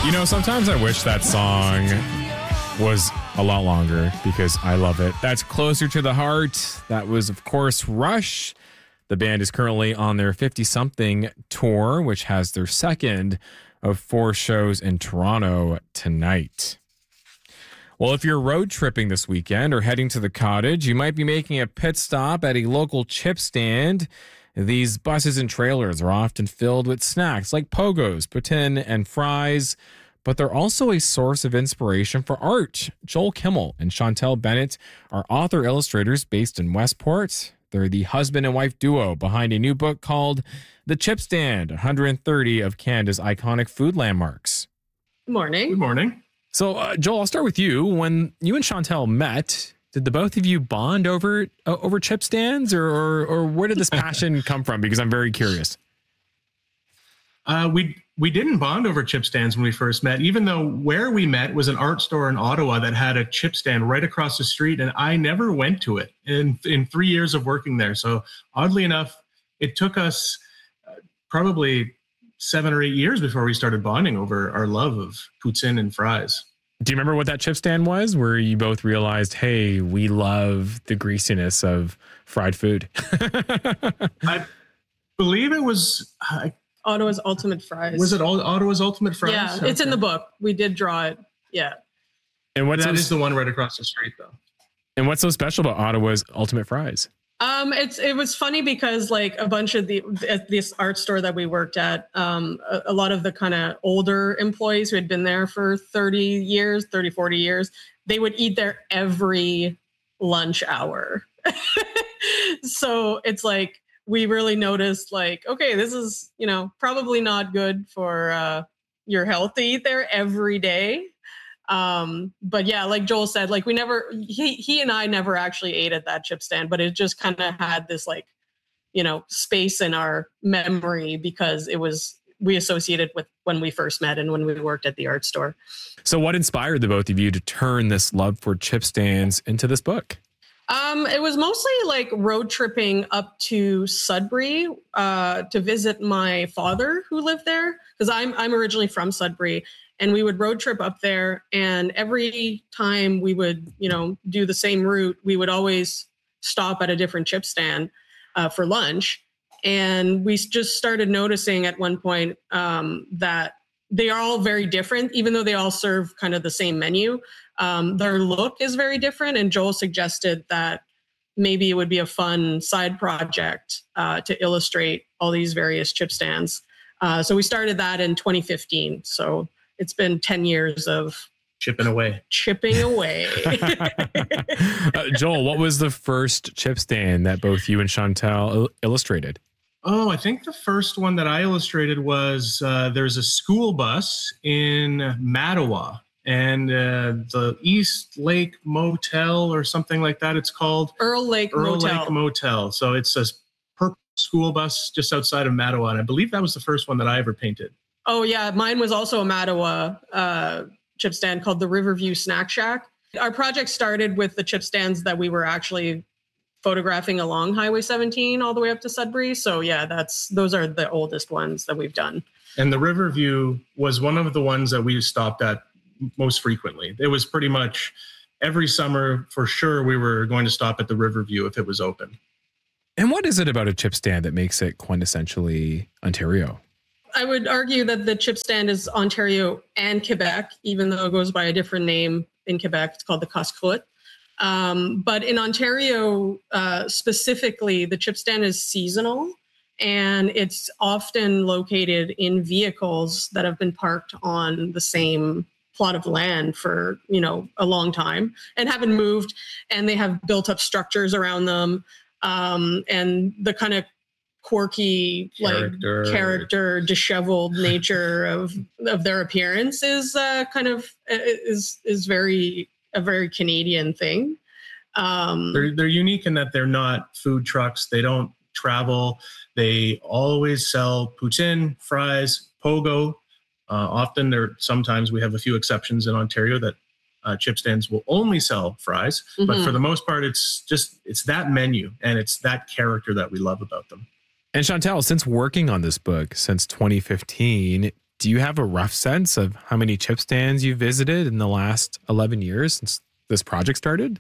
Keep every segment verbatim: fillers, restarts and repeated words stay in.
You know, sometimes I wish that song was a lot longer because I love it. That's Closer to the Heart. That was, of course, Rush. The band is currently on their fifty-something tour, which has their second of four shows in Toronto tonight. Well, if you're road tripping this weekend or heading to the cottage, you might be making a pit stop at a local chip stand. These buses and trailers are often filled with snacks like pogos, poutine, and fries, but they're also a source of inspiration for art. Joel Kimmel and Chantel Bennett are author-illustrators based in Westport. They're the husband and wife duo behind a new book called The Chip Stand, one hundred thirty of Canada's iconic food landmarks. Good morning. Good morning. So, uh, Joel, I'll start with you. When you and Chantel met, did the both of you bond over uh, over chip stands, or, or or where did this passion come from? Because I'm very curious. Uh, we we didn't bond over chip stands when we first met, even though where we met was an art store in Ottawa that had a chip stand right across the street, and I never went to it in in three years of working there. So oddly enough, it took us uh, probably seven or eight years before we started bonding over our love of poutine and fries. Do you remember what that chip stand was, where you both realized, hey, we love the greasiness of fried food? I believe it was uh, Ottawa's Ultimate Fries. Was it all Ottawa's Ultimate Fries? Yeah, it's okay. in the book. We did draw it. Yeah. And what's that so, is the one right across the street, though. And what's so special about Ottawa's Ultimate Fries? Um, it's it was funny because like a bunch of the at this art store that we worked at, um, a, a lot of the kind of older employees who had been there for thirty years, thirty, forty years, they would eat there every lunch hour. So it's like we really noticed like, okay, this is, you know, probably not good for uh, your health to eat there every day. Um, but yeah, like Joel said, like we never, he, he and I never actually ate at that chip stand, but it just kind of had this like, you know, space in our memory because it was, we associated with when we first met and when we worked at the art store. So what inspired the both of you to turn this love for chip stands into this book? Um, it was mostly like road tripping up to Sudbury, uh, to visit my father who lived there. Cause I'm, I'm originally from Sudbury. And we would road trip up there, and every time we would, you know, do the same route, we would always stop at a different chip stand uh, for lunch. And we just started noticing at one point um, that they are all very different, even though they all serve kind of the same menu. Um, their look is very different. And Joel suggested that maybe it would be a fun side project uh, to illustrate all these various chip stands. Uh, so we started that in twenty fifteen. So it's been ten years of chipping away, chipping away. uh, Joel, what was the first chip stand that both you and Chantel il- illustrated? Oh, I think the first one that I illustrated was uh, there's a school bus in Mattawa and uh, the East Lake Motel or something like that. It's called Earl Lake Earl Motel. Lake Motel. So it's a purple school bus just outside of Mattawa. And I believe that was the first one that I ever painted. Oh, yeah. Mine was also a Mattawa uh, chip stand called the Riverview Snack Shack. Our project started with the chip stands that we were actually photographing along Highway seventeen all the way up to Sudbury. So, yeah, that's those are the oldest ones that we've done. And the Riverview was one of the ones that we stopped at most frequently. It was pretty much every summer, for sure, we were going to stop at the Riverview if it was open. And what is it about a chip stand that makes it quintessentially Ontario? I would argue that the chip stand is Ontario and Quebec, even though it goes by a different name in Quebec. It's called the casse-croûte. Um, but in Ontario, uh, specifically, the chip stand is seasonal, and it's often located in vehicles that have been parked on the same plot of land for, you know, a long time and haven't moved, and they have built up structures around them. Um, and the kind of quirky, character. like character, disheveled nature of of their appearance is uh, kind of is is very a very Canadian thing. Um, they're they're unique in that they're not food trucks. They don't travel. They always sell poutine, fries, pogo. Uh, often, there sometimes we have a few exceptions in Ontario that uh, chip stands will only sell fries, mm-hmm. but for the most part, it's just it's that menu and it's that character that we love about them. And Chantel, since working on this book since twenty fifteen, do you have a rough sense of how many chip stands you visited in the last eleven years since this project started?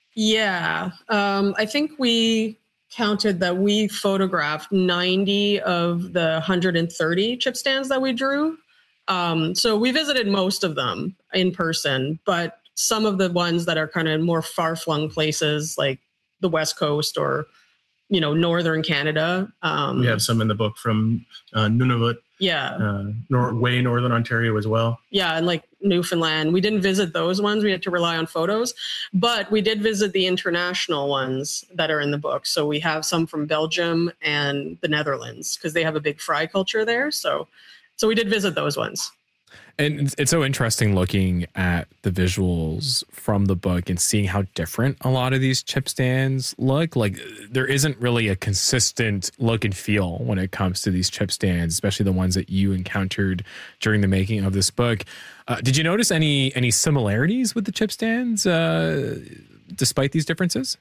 Yeah. Um, I think we counted that we photographed ninety of the one hundred thirty chip stands that we drew. Um, so we visited most of them in person, but some of the ones that are kind of more far-flung places like the West Coast or, you know, Northern Canada. Um, we have some in the book from uh, Nunavut. Yeah. Uh, nor- way Northern Ontario as well. Yeah. And like Newfoundland. We didn't visit those ones. We had to rely on photos, but we did visit the international ones that are in the book. So we have some from Belgium and the Netherlands because they have a big fry culture there. So, so we did visit those ones. And it's so interesting looking at the visuals from the book and seeing how different a lot of these chip stands look. Like there isn't really a consistent look and feel when it comes to these chip stands, especially the ones that you encountered during the making of this book. Uh, did you notice any any similarities with the chip stands uh, despite these differences?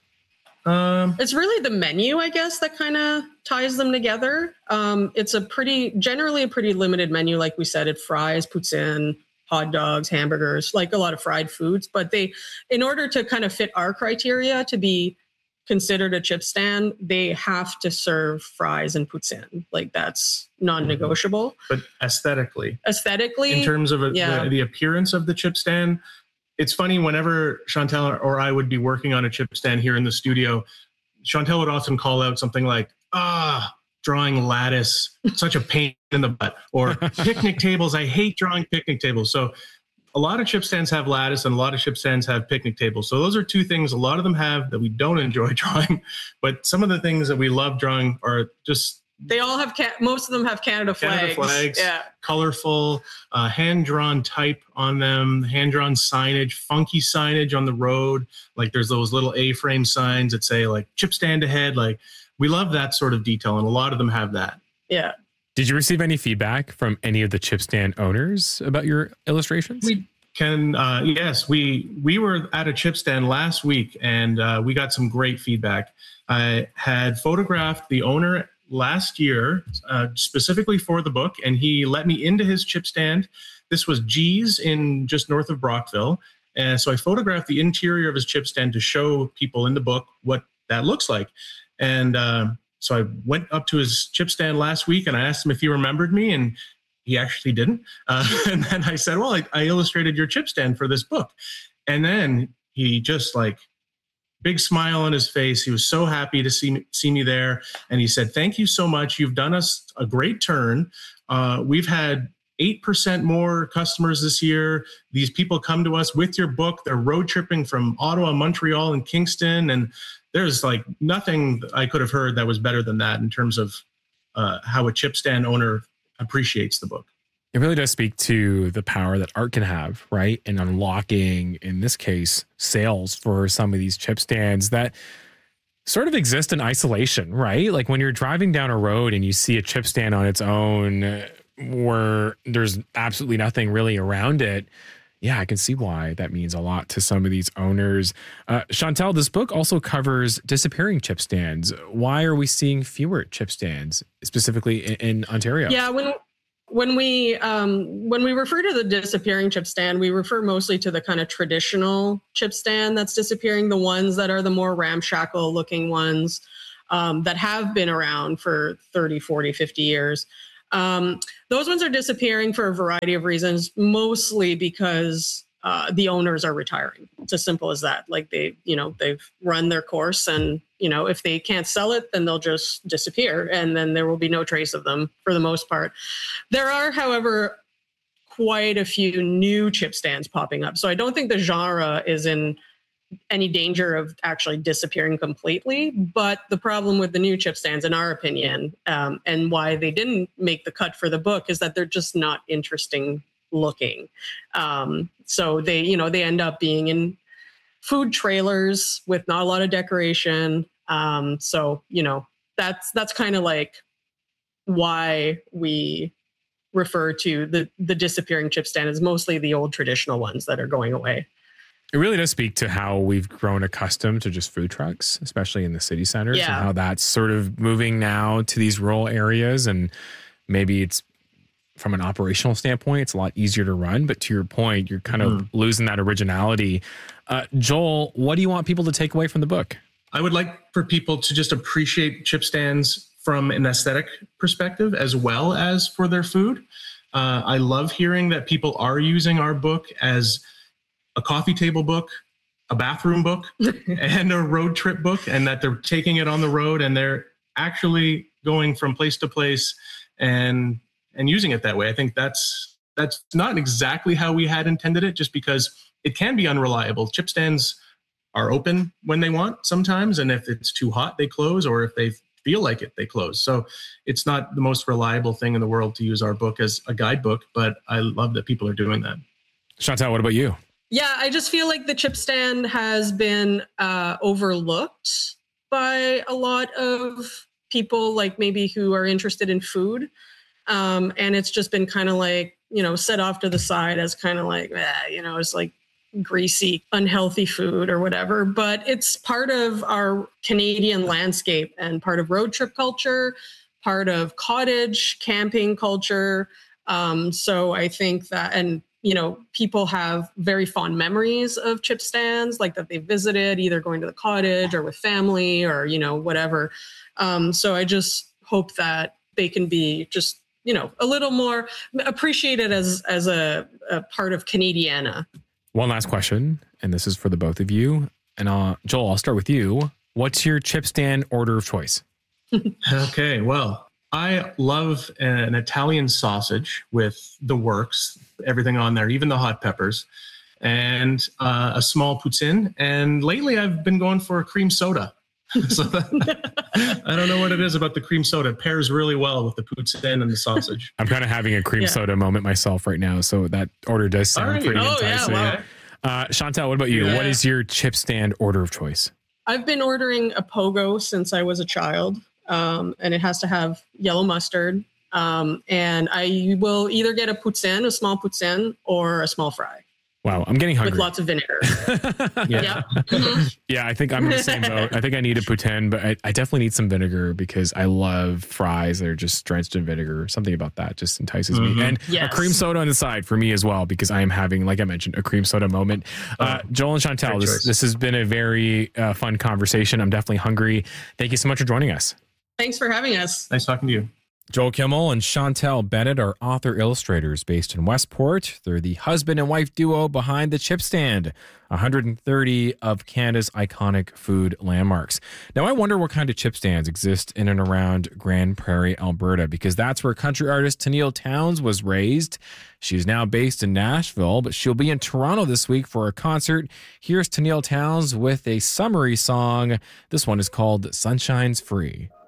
Um, it's really the menu, I guess, that kind of ties them together. Um, it's a pretty, generally a pretty limited menu. Like we said, it fries, poutine, hot dogs, hamburgers, like a lot of fried foods. But they, in order to kind of fit our criteria to be considered a chip stand, they have to serve fries and poutine. Like that's non-negotiable. But aesthetically, aesthetically, in terms of a, yeah. the, the appearance of the chip stand, it's funny, whenever Chantel or I would be working on a chip stand here in the studio, Chantel would often call out something like, ah, drawing lattice, such a pain in the butt, or picnic tables. I hate drawing picnic tables. So a lot of chip stands have lattice and a lot of chip stands have picnic tables. So those are two things a lot of them have that we don't enjoy drawing. But some of the things that we love drawing are just They all have, ca- most of them have Canada flags. Canada flags, yeah. colorful, uh, hand-drawn type on them, hand-drawn signage, funky signage on the road. Like there's those little A-frame signs that say like chip stand ahead. Like we love that sort of detail, and a lot of them have that. Yeah. Did you receive any feedback from any of the chip stand owners about your illustrations? We can, uh, yes, we we were at a chip stand last week, and uh, we got some great feedback. I had photographed the owner last year, uh, specifically for the book, and he let me into his chip stand. This was G's in just north of Brockville. And so I photographed the interior of his chip stand to show people in the book what that looks like. And uh, so I went up to his chip stand last week and I asked him if he remembered me, and he actually didn't. Uh, and then I said, well, I, I illustrated your chip stand for this book. And then he just like, big smile on his face. He was so happy to see me, see me there. And he said, thank you so much. You've done us a great turn. Uh, we've had eight percent more customers this year. These people come to us with your book. They're road tripping from Ottawa, Montreal, and Kingston. And there's like nothing I could have heard that was better than that in terms of uh, how a chip stand owner appreciates the book. It really does speak to the power that art can have, right? And unlocking, in this case, sales for some of these chip stands that sort of exist in isolation, right? Like when you're driving down a road and you see a chip stand on its own where there's absolutely nothing really around it. Yeah, I can see why that means a lot to some of these owners. Uh, Chantel, this book also covers disappearing chip stands. Why are we seeing fewer chip stands, specifically in, in Ontario? Yeah, when When we um, when we refer to the disappearing chip stand, we refer mostly to the kind of traditional chip stand that's disappearing, the ones that are the more ramshackle looking ones um, that have been around for thirty, forty, fifty years. Um, those ones are disappearing for a variety of reasons, mostly because uh, the owners are retiring. It's as simple as that. Like they, you know, they've run their course, and you know, if they can't sell it, then they'll just disappear, and then there will be no trace of them for the most part. There are, however, quite a few new chip stands popping up. So I don't think the genre is in any danger of actually disappearing completely. But the problem with the new chip stands, in our opinion, um, and why they didn't make the cut for the book, is that they're just not interesting looking. Um, so they, you know, they end up being in food trailers with not a lot of decoration. Um, so, you know, that's, that's kind of like why we refer to the, the disappearing chip stand as mostly the old traditional ones that are going away. It really does speak to how we've grown accustomed to just food trucks, especially in the city centers, Yeah. and how that's sort of moving now to these rural areas. And maybe it's from an operational standpoint, it's a lot easier to run. But to your point, you're kind of mm. losing that originality. Uh, Joel, what do you want people to take away from the book? I would like for people to just appreciate chip stands from an aesthetic perspective as well as for their food. Uh, I love hearing that people are using our book as a coffee table book, a bathroom book, and a road trip book, and that they're taking it on the road and they're actually going from place to place and and using it that way. I think that's that's not exactly how we had intended it, just because it can be unreliable. Chip stands are open when they want sometimes, and if it's too hot, they close, or if they feel like it, they close. So it's not the most reliable thing in the world to use our book as a guidebook, but I love that people are doing that. Chantal, what about you? Yeah, I just feel like the chip stand has been uh, overlooked by a lot of people, like maybe who are interested in food. Um, and it's just been kind of like, you know, set off to the side as kind of like, eh, you know, it's like greasy, unhealthy food or whatever. But it's part of our Canadian landscape and part of road trip culture, part of cottage camping culture. Um, so I think that, and, you know, people have very fond memories of chip stands, like that they visited, either going to the cottage or with family or, you know, whatever. Um, so I just hope that they can be just, you know, a little more appreciated as as a, a part of Canadiana. One last question, and this is for the both of you. And uh, Joel, I'll start with you. What's your chip stand order of choice? Okay, well, I love an Italian sausage with the works, everything on there, even the hot peppers, and uh, a small poutine. And lately I've been going for a cream soda. So that, I don't know what it is about the cream soda. It pairs really well with the poutine and the sausage. I'm kind of having a cream yeah. soda moment myself right now. So that order does sound right. pretty oh, enticing. Yeah, wow. uh, Chantal, what about you? Yeah. What is your chip stand order of choice? I've been ordering a pogo since I was a child. Um, and it has to have yellow mustard. Um, and I will either get a poutine, a small poutine, or a small fry. Wow, I'm getting hungry. With lots of vinegar. yeah. Yeah. Mm-hmm. yeah, I think I'm in the same boat. I think I need a poutine, but I, I definitely need some vinegar because I love fries that are just drenched in vinegar. Something about that just entices mm-hmm. me. And yes. a cream soda on the side for me as well, because I am having, like I mentioned, a cream soda moment. Uh, oh, Joel and Chantal, this, this has been a very uh, fun conversation. I'm definitely hungry. Thank you so much for joining us. Thanks for having us. Nice talking to you. Joel Kimmel and Chantal Bennett are author-illustrators based in Westport. They're the husband and wife duo behind the Chip Stand, one hundred thirty of Canada's iconic food landmarks. Now, I wonder what kind of chip stands exist in and around Grande Prairie, Alberta, because that's where country artist Tenille Townes was raised. She's now based in Nashville, but she'll be in Toronto this week for a concert. Here's Tenille Townes with a summary song. This one is called Sunshine's Free.